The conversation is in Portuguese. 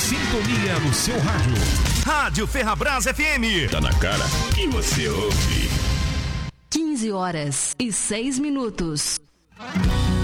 sintonia no seu rádio. Rádio Ferrabras FM. Tá na cara que você ouve. 15 horas e 6 minutos.